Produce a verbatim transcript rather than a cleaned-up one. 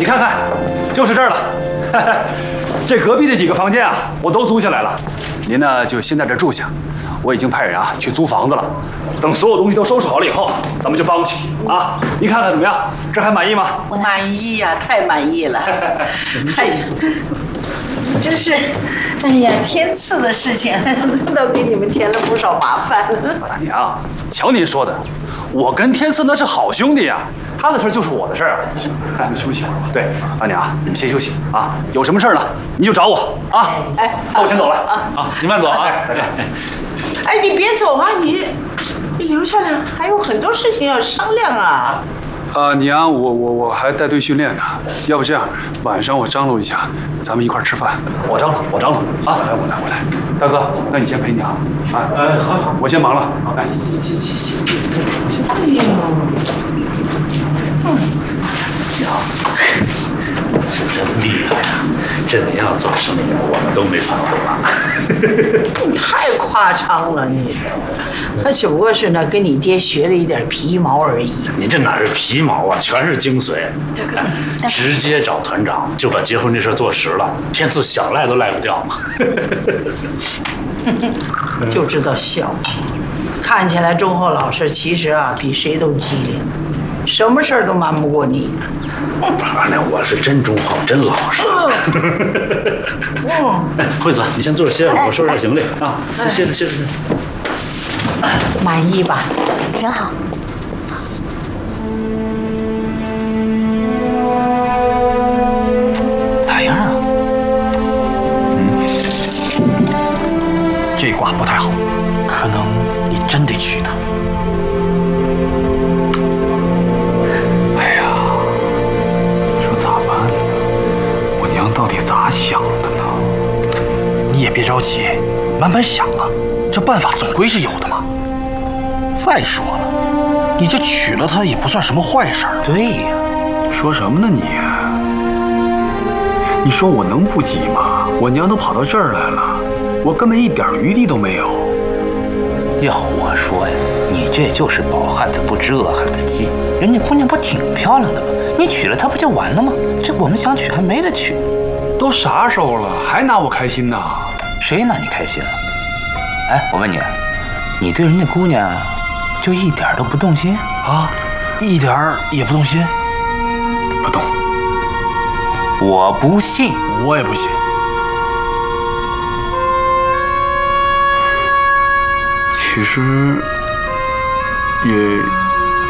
你看看，就是这儿了。这隔壁的几个房间啊，我都租下来了。您呢就先在这住下，我已经派人啊去租房子了。等所有东西都收拾好了以后，咱们就搬过去啊。您看看怎么样？这还满意吗？ 满意呀、啊，太满意了。哎呀，真是，哎呀，天赐的事情都给你们添了不少麻烦。 大娘，瞧您说的，我跟天赐那是好兄弟呀、啊。他的事就是我的事儿啊，你们休息会儿吧。对，大娘，你们先休息啊。有什么事儿了，你就找我啊。哎，那我先走了啊。好，您慢走啊。 哎，你别走啊，你你留下来，还有很多事情要商量啊。 啊，娘，我我我还带队训练呢。要不这样，晚上我张罗一下，咱们一块儿吃饭。我张罗，我张罗啊。我来，我来，我来。大哥，那你先陪娘啊。呃，好好，我先忙了。来，行行行。哎呦。 嗯，娘，是真厉害啊！这你要做生意，我们都没饭碗了。 你太夸张了，你这，他只不过是呢跟你爹学了一点皮毛而已。 您这哪是皮毛啊，全是精髓。直接找团长就把结婚这事做实了，天赐想赖都赖不掉。 就知道笑，看起来忠厚老实，其实啊比谁都机灵。什么事儿都瞒不过你。 二娘，我是真忠厚，真老实。 嗯， 哎，惠子，你先坐着歇会儿，我收拾下行李啊。歇着，歇着，歇着。 满意吧？ 挺好。 咋样啊？嗯，这卦不太好，可能你真得娶她。到底咋想的呢？你也别着急，慢慢想啊，这办法总归是有的嘛。再说了，你这娶了她也不算什么坏事儿。 对呀，说什么呢你？你说我能不急吗？我娘都跑到这儿来了，我根本一点余地都没有。 要我说呀，你这就是饱汉子不知饿汉子饥。人家姑娘不挺漂亮的吗？你娶了她不就完了吗？这我们想娶还没得娶。 都啥时候了，还拿我开心呢？ 谁拿你开心了？哎，我问你，你对人家姑娘就一点都不动心啊？一点儿也不动心？ 不动。 我不信， 我也不信。 其实也。